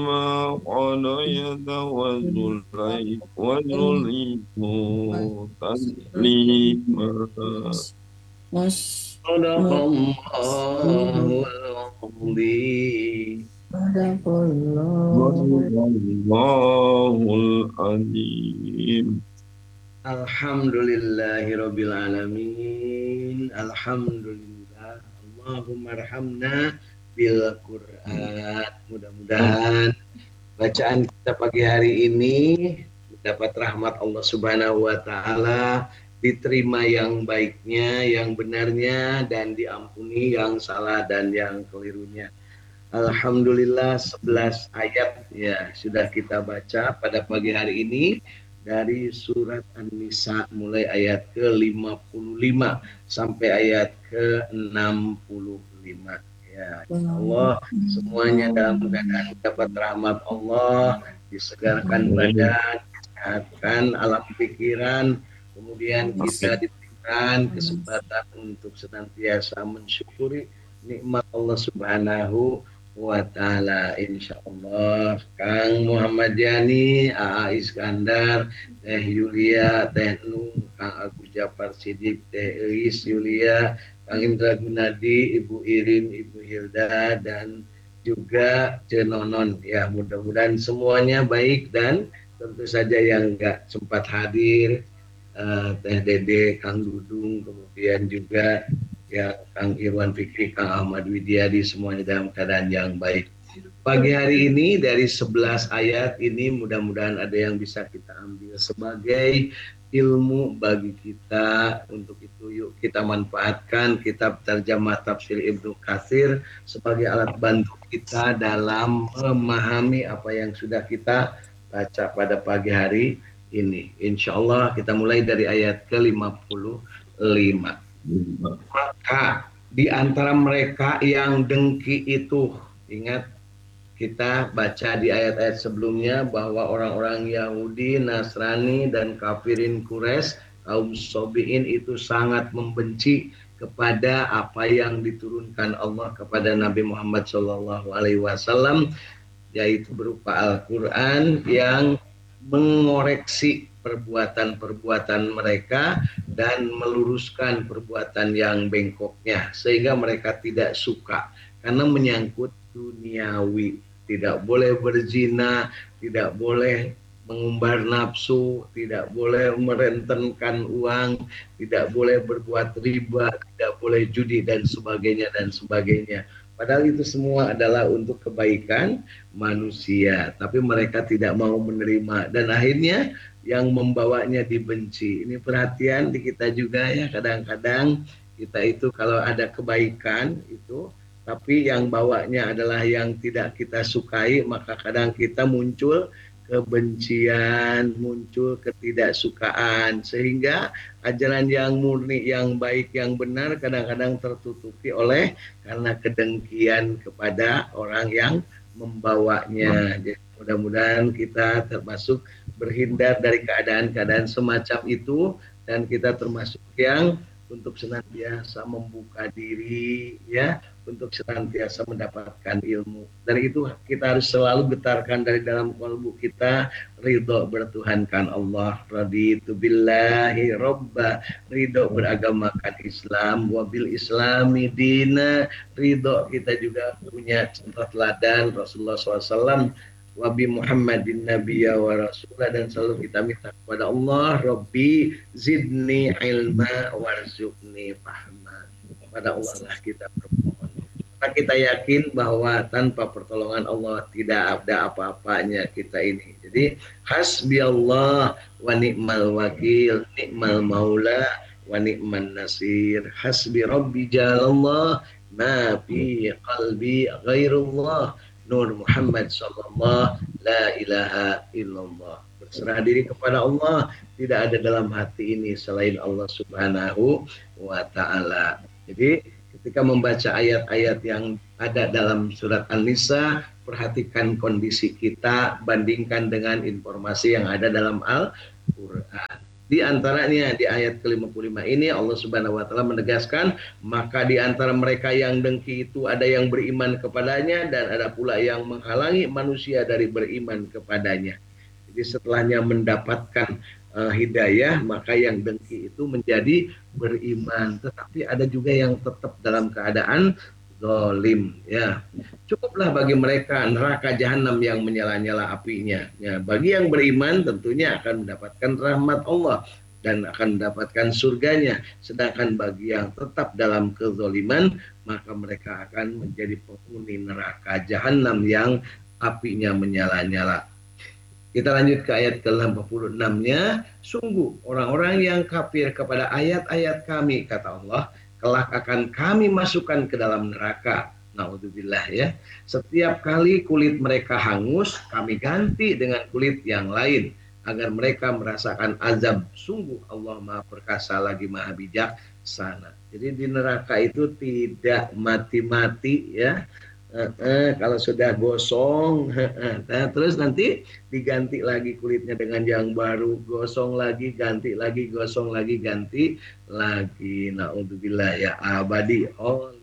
قال يتوزلي وزليم تسليما Sadaqallahul azim. صدق الله العظيم. Alhamdulillahirabbil alamin. Alhamdulillah. Allahumma arhamna bil Qur'an. Mudah-mudahan bacaan kita pagi hari ini mendapat rahmat Allah Subhanahu wa taala, diterima yang baiknya, yang benarnya, dan diampuni yang salah dan yang kelirunya. Alhamdulillah 11 ayat ya sudah kita baca pada pagi hari ini dari surat An-Nisa mulai ayat ke-55 sampai ayat ke-65 ya. Allah semuanya dalam keadaan dapat rahmat Allah, disegarkan badan, disehatkan alam pikiran, kemudian kita diberikan kesempatan untuk senantiasa mensyukuri nikmat Allah Subhanahu wa ta'ala. Insyaallah Kang Muhammad Yani, AA Iskandar, Teh Yulia, Teh Nung, Kang Agus Jafar Sidik, Teh Eis Yulia, Kang Indra Gunadi, Ibu Irin, Ibu Hilda, dan juga Cenonon ya. Mudah-mudahan semuanya baik, dan tentu saja yang enggak sempat hadir, Teh Dede, Kang Dudung, kemudian juga ya Kang Irwan Fikri, Kang Ahmad Widyadi, semuanya dalam keadaan yang baik. Pagi hari ini dari 11 ayat ini mudah-mudahan ada yang bisa kita ambil sebagai ilmu bagi kita. Untuk itu yuk kita manfaatkan kitab Tarjamah Tafsir Ibnu Katsir sebagai alat bantu kita dalam memahami apa yang sudah kita baca pada pagi hari ini. Insya Allah kita mulai dari ayat ke-55. Maka di antara mereka yang dengki itu, ingat kita baca di ayat-ayat sebelumnya bahwa orang-orang Yahudi, Nasrani, dan kafirin Quraisy, kaum Sobiin itu sangat membenci kepada apa yang diturunkan Allah kepada Nabi Muhammad SAW, yaitu berupa Al-Quran yang mengoreksi perbuatan-perbuatan mereka dan meluruskan perbuatan yang bengkoknya, sehingga mereka tidak suka karena menyangkut duniawi. Tidak boleh berzina, tidak boleh mengumbar nafsu, tidak boleh merentenkan uang, tidak boleh berbuat riba, tidak boleh judi, dan sebagainya dan sebagainya. Padahal itu semua adalah untuk kebaikan manusia, tapi mereka tidak mau menerima, dan akhirnya yang membawanya dibenci. Ini perhatian di kita juga ya, kadang-kadang kita itu kalau ada kebaikan itu, tapi yang bawanya adalah yang tidak kita sukai, maka kadang kita muncul kebencian, muncul ketidaksukaan, sehingga ajaran yang murni, yang baik, yang benar kadang-kadang tertutupi oleh karena kedengkian kepada orang yang membawanya. Jadi mudah-mudahan kita termasuk berhindar dari keadaan-keadaan semacam itu, dan kita termasuk yang untuk senantiasa membuka diri ya, untuk senantiasa mendapatkan ilmu. Dari itu kita harus selalu getarkan dari dalam kalbu kita ridho bertuhankan Allah. Raditu billahi robba, ridho beragamakan Islam, wabil islami dina, ridho kita juga punya contoh teladan Rasulullah SAW, wabi Muhammadin nabiyya wa rasulah, dan selalu kita minta kepada Allah, Rabbi zidni ilma warzuqni fahma. Kepada Allah lah kita bermohon. Karena kita yakin bahwa tanpa pertolongan Allah tidak ada apa-apanya kita ini. Jadi hasbi Allah wa ni'mal wakil, ni'mal maula wa ni'man nasir. Hasbi rabbi jalallah ma fi qalbi ghairullah. Nur Muhammad sallallahu la ilaha illallah. Berserah diri kepada Allah, tidak ada dalam hati ini selain Allah Subhanahu wa taala. Jadi ketika membaca ayat-ayat yang ada dalam surat An-Nisa, perhatikan kondisi kita, bandingkan dengan informasi yang ada dalam Al-Qur'an. Di antaranya di ayat ke-55 ini Allah Subhanahu wa taala menegaskan, maka di antara mereka yang dengki itu ada yang beriman kepadanya dan ada pula yang menghalangi manusia dari beriman kepadanya. Jadi setelahnya mendapatkan hidayah, maka yang dengki itu menjadi beriman. Tetapi ada juga yang tetap dalam keadaan zalim, ya. Cukuplah bagi mereka neraka jahanam yang menyala-nyala apinya. Ya, bagi yang beriman tentunya akan mendapatkan rahmat Allah dan akan mendapatkan surganya. Sedangkan bagi yang tetap dalam kezoliman, maka mereka akan menjadi penghuni neraka jahanam yang apinya menyala-nyala. Kita lanjut ke ayat ke-86-nya. Sungguh orang-orang yang kafir kepada ayat-ayat kami, kata Allah, kelak akan kami masukkan ke dalam neraka. Naudzubillah, ya. Setiap kali kulit mereka hangus, kami ganti dengan kulit yang lain agar mereka merasakan azab. Sungguh Allah Maha Perkasa lagi Maha Bijaksana. Jadi di neraka itu tidak mati-mati, ya. Kalau sudah gosong, nah, terus nanti diganti lagi kulitnya dengan yang baru, gosong lagi, ganti lagi, gosong lagi, ganti lagi. Naudzubillah, ya, abadi. Oh,